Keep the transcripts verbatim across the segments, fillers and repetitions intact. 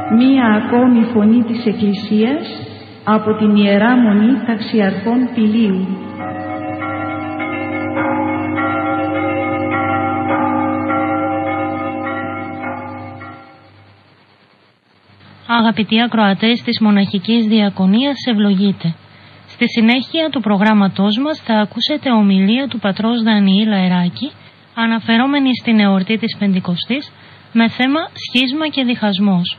μία ακόμη φωνή της Εκκλησίας από την Ιερά Μονή Ταξιαρχών Πηλίου. Αγαπητοί ακροατές της Μοναχικής Διακονίας, ευλογείτε. Στη συνέχεια του προγράμματός μας θα ακούσετε ομιλία του πατρός Δανιήλ Λαεράκη, αναφερόμενη στην εορτή της Πεντηκοστής, με θέμα σχίσμα και διχασμός.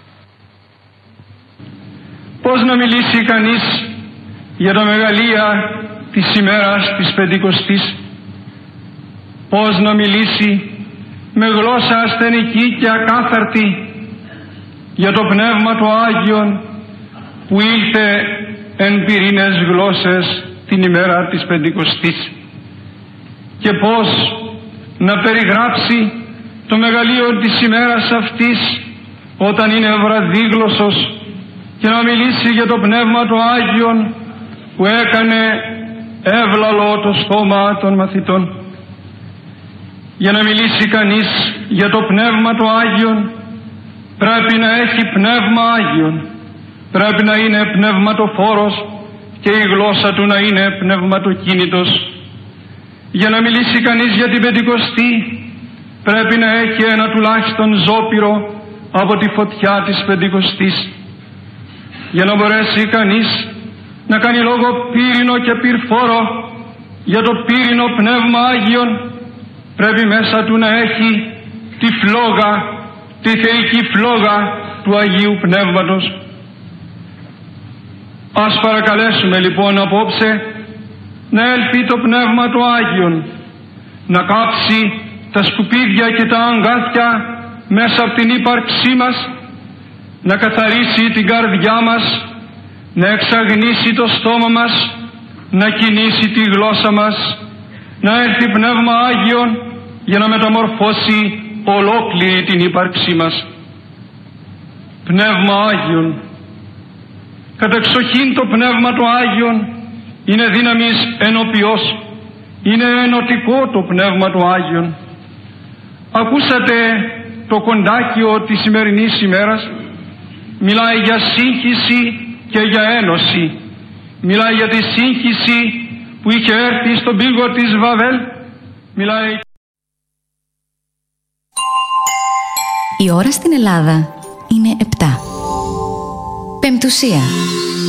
Πώς να μιλήσει κανείς για τα μεγαλεία της ημέρας της Πεντηκοστής? Πώς να μιλήσει με γλώσσα ασθενική και ακάθαρτη για το Πνεύμα το Άγιον που ήλθε εν πυρήνες γλώσσες την ημέρα της Πεντηκοστής? Και πώς να περιγράψει το μεγαλείο της ημέρας αυτής όταν είναι βραδίγλωσσος και να μιλήσει για το Πνεύμα το Άγιον που έκανε εύλαλο το στόμα των μαθητών? Για να μιλήσει κανείς για το Πνεύμα το Άγιον πρέπει να έχει Πνεύμα Άγιον, πρέπει να είναι πνευματοφόρος και η γλώσσα του να είναι πνευματοκίνητος. Για να μιλήσει κανείς για την Πεντηκοστή πρέπει να έχει ένα τουλάχιστον ζώπυρο από τη φωτιά της Πεντηκοστής. Για να μπορέσει κανείς να κάνει λόγο πύρινο και πυρφόρο για το πύρινο Πνεύμα Άγιον πρέπει μέσα του να έχει τη φλόγα, τη θεϊκή φλόγα του Αγίου Πνεύματος. Ας παρακαλέσουμε λοιπόν απόψε να έλθει το Πνεύμα το Άγιον, να κάψει τα σκουπίδια και τα αγκάθια μέσα από την ύπαρξή μας, να καθαρίσει την καρδιά μας, να εξαγνίσει το στόμα μας, να κινήσει τη γλώσσα μας, να έρθει Πνεύμα Άγιον για να μεταμορφώσει ολόκληρη την ύπαρξή μας. Πνεύμα Άγιον. Κατεξοχήν το Πνεύμα το Άγιον είναι δύναμης ενοποιός, είναι ενωτικό το Πνεύμα το Άγιον. Ακούσατε το κοντάκιο της σημερινής ημέρας? Μιλάει για σύγχυση και για ένωση. Μιλάει για τη σύγχυση που είχε έρθει στον πύργο της Βαβέλ. Μιλάει... Η ώρα στην Ελλάδα είναι επτά. Πεμπτουσία.